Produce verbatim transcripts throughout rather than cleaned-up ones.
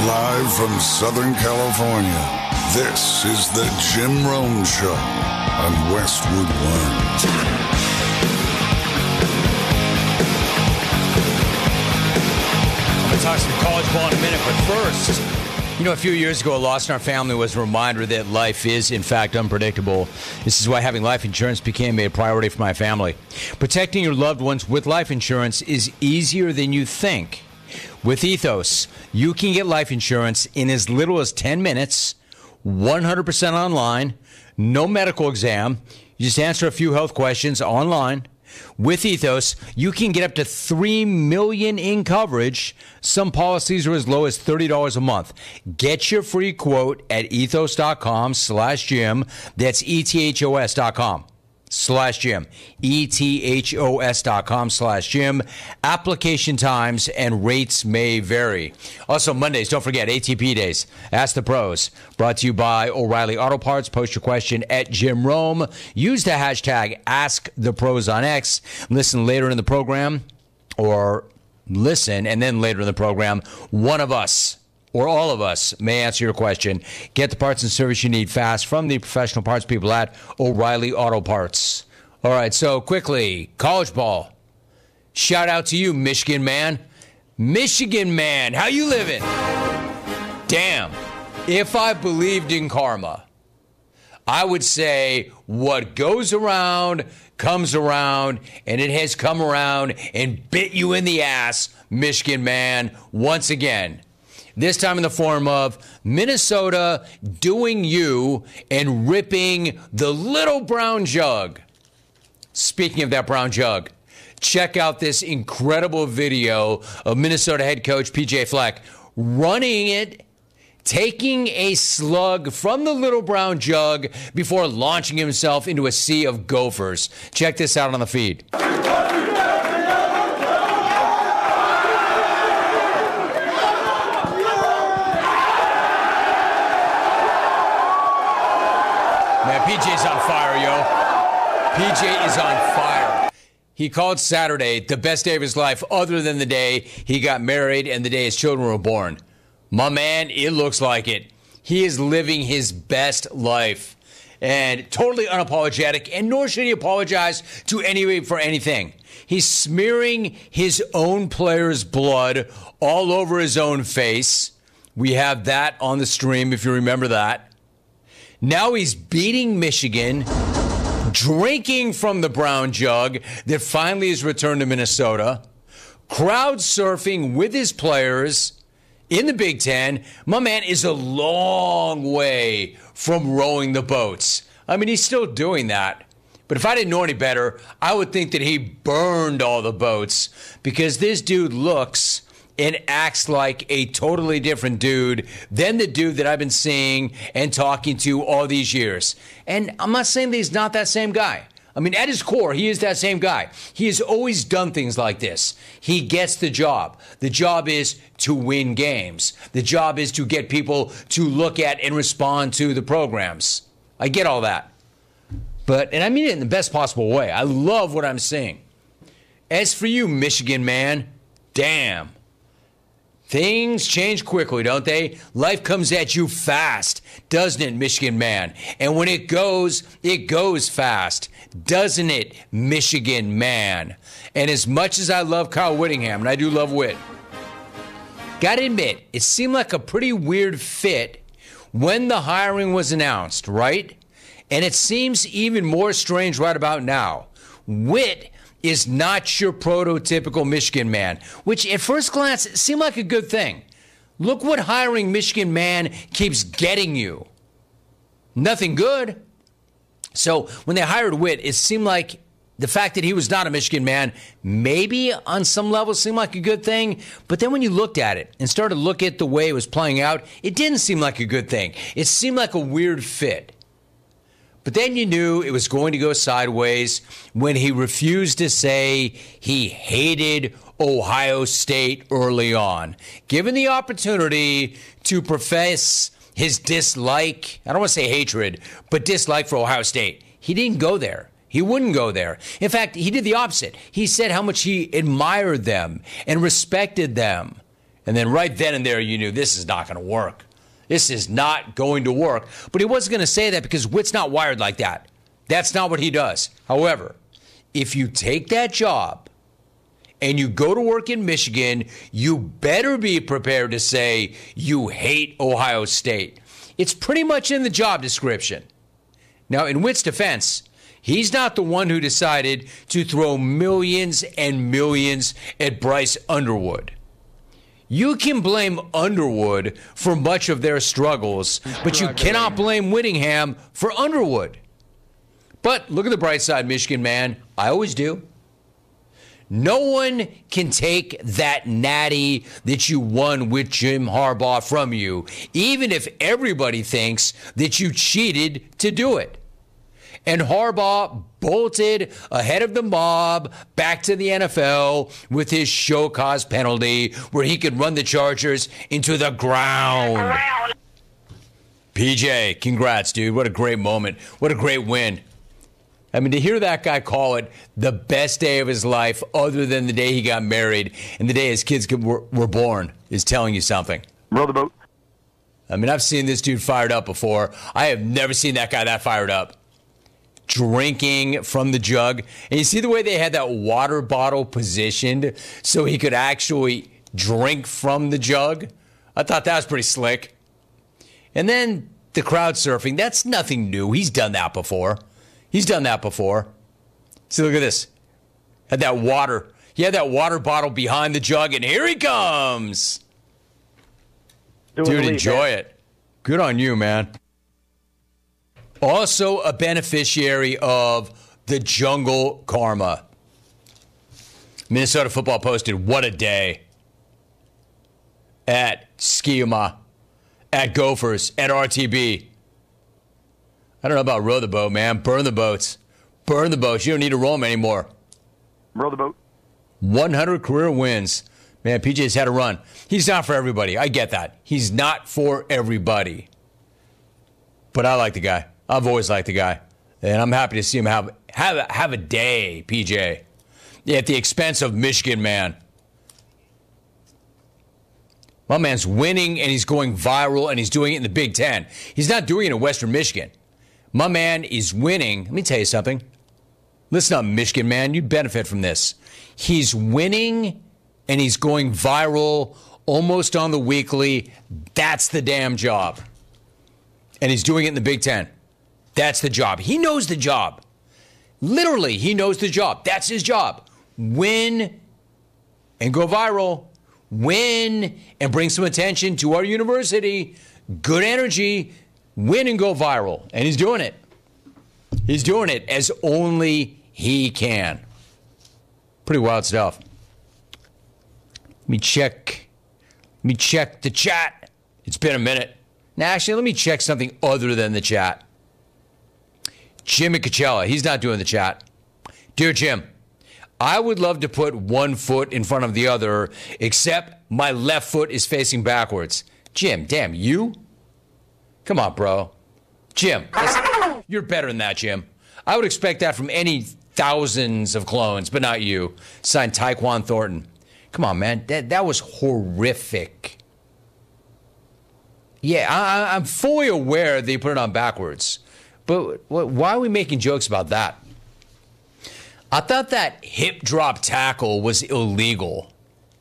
Live from Southern California, this is the Jim Rome Show on Westwood One. I'm going to talk some college ball in a minute, but first, you know, a few years ago, a loss in our family was a reminder that life is, in fact, unpredictable. This is why having life insurance became a priority for my family. Protecting your loved ones with life insurance is easier than you think. With Ethos, you can get life insurance in as little as ten minutes, one hundred percent online, no medical exam. You just answer a few health questions online. With Ethos, you can get up to three million dollars in coverage. Some policies are as low as thirty dollars a month. Get your free quote at ethos.com slash Jim. That's E-T-H-O-S dot com slash Jim. E-T-H-O-S dot com slash Jim. Application times and rates may vary. Also, Mondays, don't forget, A T P days. Ask the Pros. Brought to you by O'Reilly Auto Parts. Post your question at Jim Rome. Use the hashtag AskThePros on X. Listen later in the program, or listen and then later in the program, one of us or all of us may answer your question. Get the parts and service you need fast from the professional parts people at O'Reilly Auto Parts. All right, so quickly, college ball. Shout out to you, Michigan man. Michigan man, how you living? Damn, if I believed in karma, I would say what goes around comes around, and it has come around and bit you in the ass, Michigan man, once again. This time in the form of Minnesota doing you and ripping the little brown jug. Speaking of that brown jug, check out this incredible video of Minnesota head coach P J Fleck running it, taking a slug from the little brown jug before launching himself into a sea of gophers. Check this out on the feed. Man, P J's on fire, yo. P J is on fire. He called Saturday the best day of his life other than the day he got married and the day his children were born. My man, it looks like it. He is living his best life and totally unapologetic, and nor should he apologize to anybody for anything. He's smearing his own players' blood all over his own face. We have that on the stream, if you remember that. Now he's beating Michigan, drinking from the brown jug that finally has returned to Minnesota, crowd surfing with his players in the Big Ten. My man is a long way from rowing the boats. I mean, he's still doing that. But if I didn't know any better, I would think that he burned all the boats, because this dude looks and acts like a totally different dude than the dude that I've been seeing and talking to all these years. And I'm not saying that he's not that same guy. I mean, at his core, he is that same guy. He has always done things like this. He gets the job. The job is to win games. The job is to get people to look at and respond to the programs. I get all that. But, and I mean it in the best possible way. I love what I'm seeing. As for you, Michigan man, damn. Things change quickly, don't they? Life comes at you fast, doesn't it, Michigan man? And when it goes, it goes fast, doesn't it, Michigan man? And as much as I love Kyle Whittingham, and I do love Whit, gotta admit, it seemed like a pretty weird fit when the hiring was announced, right? And it seems even more strange right about now. Whit is not your prototypical Michigan man, which at first glance seemed like a good thing. Look what hiring Michigan man keeps getting you. Nothing good. So when they hired Whit, it seemed like the fact that he was not a Michigan man maybe on some level seemed like a good thing. But then when you looked at it and started to look at the way it was playing out, it didn't seem like a good thing. It seemed like a weird fit. But then you knew it was going to go sideways when he refused to say he hated Ohio State early on. Given the opportunity to profess his dislike, I don't want to say hatred, but dislike for Ohio State, he didn't go there. He wouldn't go there. In fact, he did the opposite. He said how much he admired them and respected them. And then right then and there, you knew this is not going to work. This is not going to work. But he wasn't going to say that because Witt's not wired like that. That's not what he does. However, if you take that job and you go to work in Michigan, you better be prepared to say you hate Ohio State. It's pretty much in the job description. Now, in Witt's defense, he's not the one who decided to throw millions and millions at Bryce Underwood. You can blame Underwood for much of their struggles, but you cannot blame Whittingham for Underwood. But look at the bright side, Michigan man. I always do. No one can take that natty that you won with Jim Harbaugh from you, even if everybody thinks that you cheated to do it. And Harbaugh bolted ahead of the mob back to the N F L with his show cause penalty where he could run the Chargers into the ground. P J, congrats, dude. What a great moment. What a great win. I mean, to hear that guy call it the best day of his life other than the day he got married and the day his kids were, were born is telling you something. Row the boat. I mean, I've seen this dude fired up before. I have never seen that guy that fired up. Drinking from the jug. And you see the way they had that water bottle positioned so he could actually drink from the jug? I thought that was pretty slick. And then the crowd surfing. That's nothing new. He's done that before. He's done that before. See, look at this. Had that water. He had that water bottle behind the jug, and here he comes. Dude, enjoy it. Good on you, man. Also a beneficiary of the jungle karma. Minnesota Football posted, what a day. At Schema, at Gophers, at R T B. I don't know about row the boat, man. Burn the boats. Burn the boats. You don't need to row them anymore. Row the boat. one hundred career wins. Man, P J's had a run. He's not for everybody. I get that. He's not for everybody. But I like the guy. I've always liked the guy. And I'm happy to see him have, have, have a day, P J. At the expense of Michigan, man. My man's winning, and he's going viral, and he's doing it in the Big Ten. He's not doing it in Western Michigan. My man is winning. Let me tell you something. Listen up, Michigan man. You'd benefit from this. He's winning, and he's going viral almost on the weekly. That's the damn job. And he's doing it in the Big Ten. That's the job. He knows the job. Literally, he knows the job. That's his job. Win and go viral. Win and bring some attention to our university. Good energy. Win and go viral. And he's doing it. He's doing it as only he can. Pretty wild stuff. Let me check. Let me check the chat. It's been a minute. Now, actually, let me check something other than the chat. Jimmy Coachella. He's not doing the chat. Dear Jim, I would love to put one foot in front of the other, except my left foot is facing backwards. Jim, damn, you? Come on, bro. Jim, you're better than that, Jim. I would expect that from any thousands of clones, but not you. Signed Tyquan Thornton. Come on, man. That, that was horrific. Yeah, I, I'm fully aware that you put it on backwards. But why are we making jokes about that? I thought that hip drop tackle was illegal.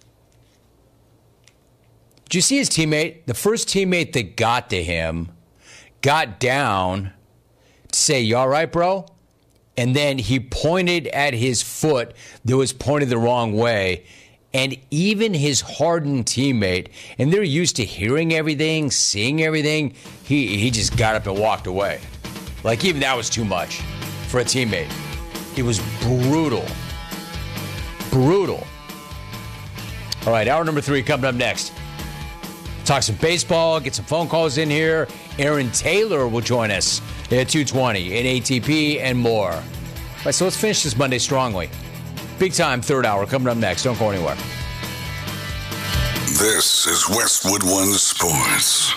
Did you see his teammate? The first teammate that got to him got down to say, you all right, bro? And then he pointed at his foot that was pointed the wrong way. And even his hardened teammate, and they're used to hearing everything, seeing everything, he, he just got up and walked away. Like, even that was too much for a teammate. It was brutal. Brutal. All right, hour number three coming up next. Talk some baseball, get some phone calls in here. Aaron Taylor will join us at two twenty in A T P and more. All right, so let's finish this Monday strongly. Big time third hour coming up next. Don't go anywhere. This is Westwood One Sports.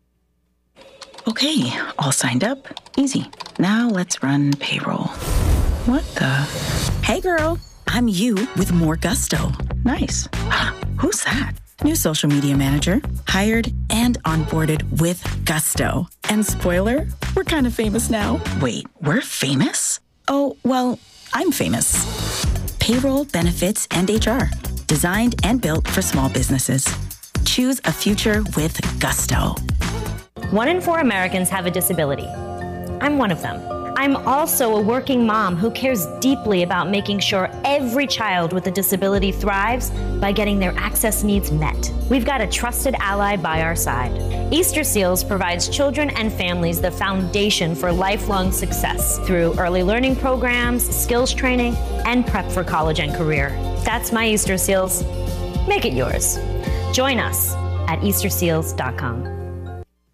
Okay, all signed up. Easy. Now let's run payroll. What the? Hey, girl. I'm you with more gusto. Nice. Who's that? New social media manager. Hired and onboarded with gusto. And spoiler, we're kind of famous now. Wait, we're famous? Oh, well, I'm famous. Payroll, benefits, and H R. Designed and built for small businesses. Choose a future with gusto. One in four Americans have a disability. I'm one of them. I'm also a working mom who cares deeply about making sure every child with a disability thrives by getting their access needs met. We've got a trusted ally by our side. Easter Seals provides children and families the foundation for lifelong success through early learning programs, skills training, and prep for college and career. That's my Easter Seals. Make it yours. Join us at easter seals dot com.